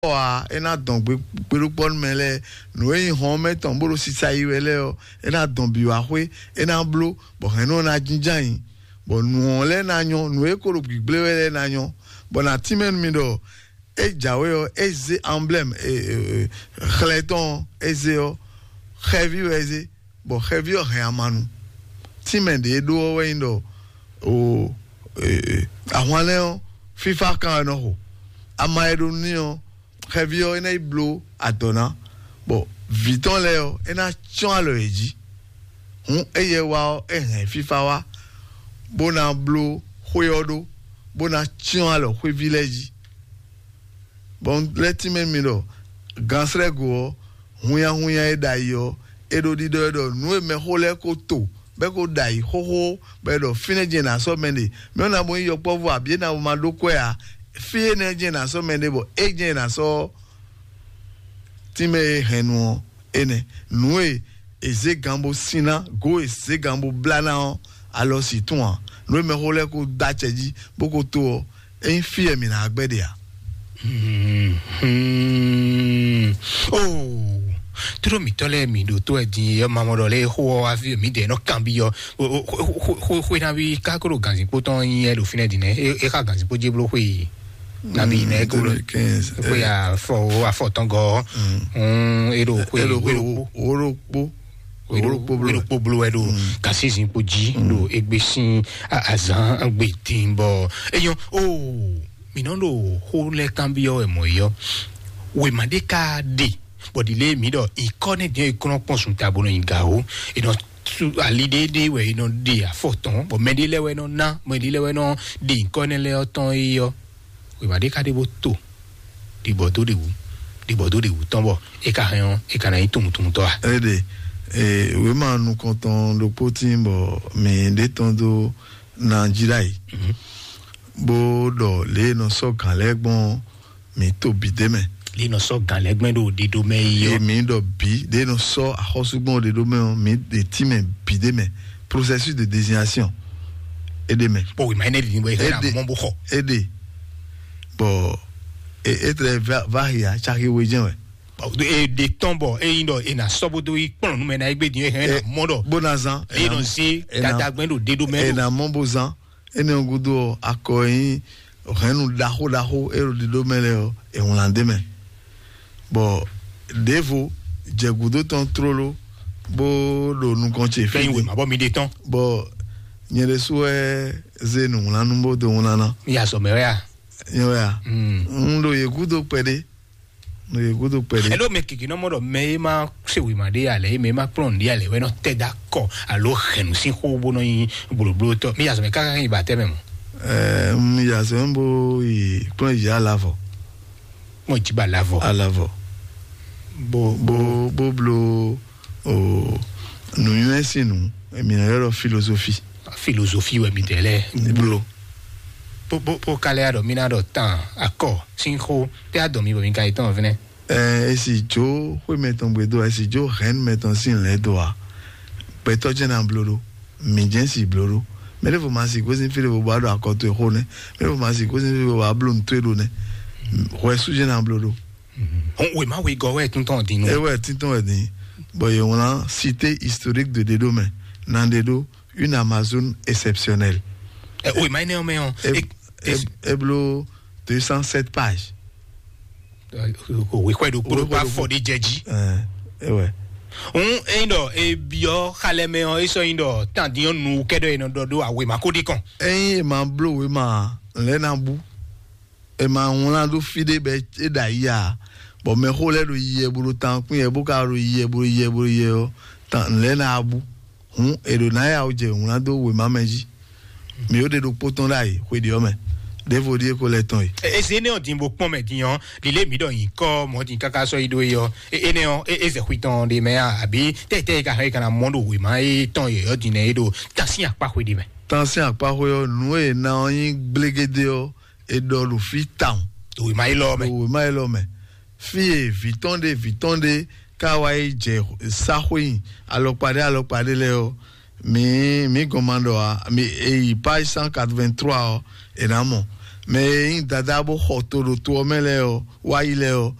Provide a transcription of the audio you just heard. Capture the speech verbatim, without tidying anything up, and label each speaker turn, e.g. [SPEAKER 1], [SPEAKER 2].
[SPEAKER 1] wa ena don gbe gbelupon mele no e hon meton bolo sisa iwele o ena don bi wa hwe ena blo bo heno na jinjan bo nu le na nyon no e ko lo gblewele na nyon bo na timen mi do e jawe o eze emblème e khleton eze o heavy eze bo heavy o reamanu timen de do we ndo o eh àwọn le o FIFA kan no ho amaedo ni o heavy o ena blo atona bo viton le o ena chon lo eji hun eye wa o eh FIFA wa bona blo hoyodo bona chon lo hwe village bon let me me do gansre go hunya hunya e dai yo edo di do do nu e me hole ko to be ko dai ho ho be do fineje na so mende me na mo yo povu abie na ma do ko ya fie na je na so mende bo eje na so time henu ene nu e eze gambo sina go eze gambo blana alo si ton nu e me hole ko dacheji boko to en fie mi na agbede ya.
[SPEAKER 2] Hmm. Hmm. Oh. Tro mi tole mi do to e din yo mamodo le ho afi mi de no kambi yo. Ho ho ho na bi ka ko ganzi poton yin e lo fine din e e ka ganzi po jeblo ho yi. Na bi ne ko lo ko ya fo a fo ton go. Hmm e do ko e do
[SPEAKER 1] oropo
[SPEAKER 2] oropo oropo blo e do kasi sin po ji do egbesin azan agbe timbo. E yo oh minondo hole cambio e moyo we madeka de bodile mido ikone de ikon pon sun tabo no ingao e no alide de we no de afoton bo medile we no na medile we no de ikone le oton iyo we madeka de boto di bodo de wu di bodo de wu tombo e ka han e ka na itum tum to a
[SPEAKER 1] ede e we ma nu konton do potimbo me de tondo na jirai bo do le no so kan legbon mi to bi de me
[SPEAKER 2] le no so kan legbon do de do me yo
[SPEAKER 1] e mi do bi de no so a hosugbon de do me mi de ti me bi de me processus de désignation e de me
[SPEAKER 2] bo we ma ne di we na mo bo ho
[SPEAKER 1] e de bo e etre varia chaki we jen we
[SPEAKER 2] e de tombo e indo e na sobodo i pon nu me na igbe di e na modo
[SPEAKER 1] bonazan
[SPEAKER 2] e don si dada gben do de do me
[SPEAKER 1] e na mombozan ene ngudo akoyin renu daho daho ero di do mele o e on lande me bo devo je gudo ton trolo bo do nu konche
[SPEAKER 2] fe we ma bo mi de ton
[SPEAKER 1] bo nyele suwe zenu lanu bo do unana
[SPEAKER 2] ya so me ya
[SPEAKER 1] yo ya ndo ye gudo pede no ye gudo pede
[SPEAKER 2] elo me kiki no modo me ma se we ma de ale me ma pron di ale we no te d'accord alo genu sin ho bo no yi bulu bulu to mi ya so me kaka yi ba te memo
[SPEAKER 1] eh mi ya so mbo yi pron ya lavo
[SPEAKER 2] mo ji ba lavo
[SPEAKER 1] a lavo bo bo bo blo o nu yesi nu e mi na ro philosophie
[SPEAKER 2] philosophie we mi tele blo po po po kale ado mi na do tan accord sin ho te ado mi bo mi kai ton vene
[SPEAKER 1] eh si jo we meton bwedo si jo ren meton sin le doa peto jena bloro mi jensi bloro mere vo masi ko sin fere vo bado akoto e hone mere vo masi ko sin fere vo ablo ntwedo ne we su jena bloro
[SPEAKER 2] on we ma we go we tout ton din
[SPEAKER 1] eh ouais tout ton din bo yo on cité historique de Dedome nan Dedo une Amazone exceptionnelle
[SPEAKER 2] eh oui mais non mais on
[SPEAKER 1] eblo deux cent sept pages
[SPEAKER 2] we quoi do pour pas for de jeji
[SPEAKER 1] eh ouais
[SPEAKER 2] on indo e bio khale me on iso indo tan di on nu kedo ino do do awe ma ko di kon
[SPEAKER 1] eh ma blo we ma le na bu e ma on la do fide be e da ya bo me ho le do ye buru tan kun ye bu ka ro ye buru ye buru ye o tan le na bu hun e do na ya o je on la do we ma meji mi o de do poton lai we di o me devo dire ko le ton
[SPEAKER 2] e se ne on din bo pon me diyan li le mi do yin ko mo din kaka so ido yo e ne on e ze huiton de me abi te te ka he kana mondo we ma e ton yo din e do tansi apa we di me
[SPEAKER 1] tansi apa we yo nu e na yin blegede yo e do lu fi town
[SPEAKER 2] we ma ilo me
[SPEAKER 1] we ma ilo me fi vitonde vitonde ka wa e je sahuin alopade alopade le yo mi mi commando a mi e page cent quatre-vingt-trois enamo mais in dada bo hoto do to mele o wa ile o